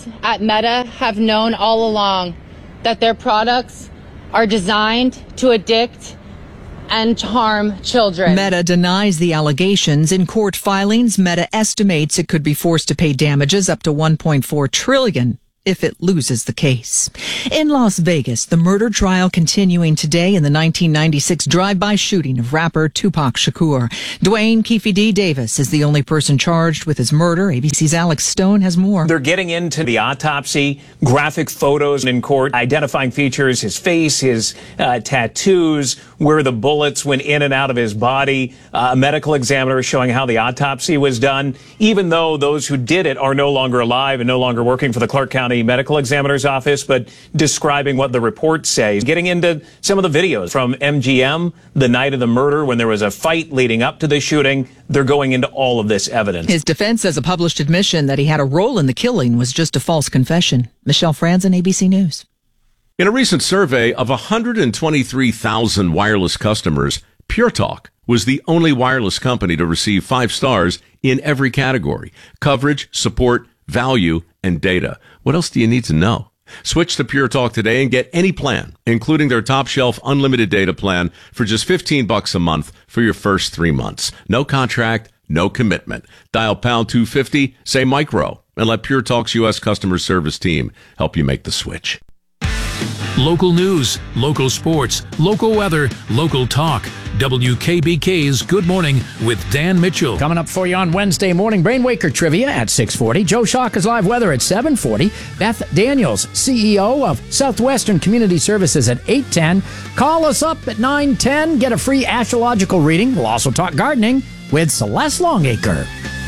at Meta have known all along that their products are designed to addict and harm children. Meta denies the allegations. In court filings, Meta estimates it could be forced to pay damages up to $1.4 trillion if it loses the case. In Las Vegas, the murder trial continuing today in the 1996 drive-by shooting of rapper Tupac Shakur. Dwayne Keefe D. Davis is the only person charged with his murder. ABC's Alex Stone has more. They're getting into the autopsy, graphic photos in court, identifying features, his face, his tattoos, where the bullets went in and out of his body. A medical examiner showing how the autopsy was done, even though those who did it are no longer alive and no longer working for the Clark County Medical Examiner's Office, but describing what the reports say. Getting into some of the videos from MGM the night of the murder when there was a fight leading up to the shooting. They're going into all of this evidence. His defense says a published admission that he had a role in the killing was just a false confession. Michelle Franzen, ABC News. In a recent survey of 123,000 wireless customers, Pure Talk was the only wireless company to receive 5 stars in every category: coverage, support, value, and data. What else do you need to know? Switch to Pure Talk today and get any plan, including their top shelf unlimited data plan for just $15 a month for your first 3 months. No contract, no commitment. Dial pound 250, say micro, and let Pure Talk's U.S. customer service team help you make the switch. Local news, local sports, local weather, local talk. WKBK's Good Morning with Dan Mitchell. Coming up for you on Wednesday morning, Brainwaker Trivia at 6:40. Joe Shawka's live weather at 7:40. Beth Daniels, CEO of Southwestern Community Services at 8:10. Call us up at 9:10. Get a free astrological reading. We'll also talk gardening with Celeste Longacre.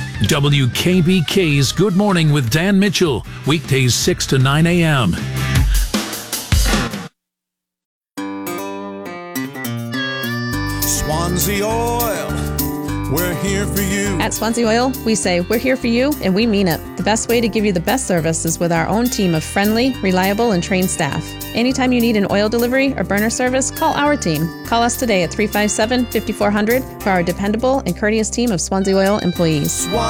WKBK's Good Morning with Dan Mitchell. Weekdays 6 to 9 a.m. Swansea Oil, we're here for you. At Swansea Oil, we say we're here for you, and we mean it. The best way to give you the best service is with our own team of friendly, reliable, and trained staff. Anytime you need an oil delivery or burner service, call our team. Call us today at 357-5400 for our dependable and courteous team of Swansea Oil employees.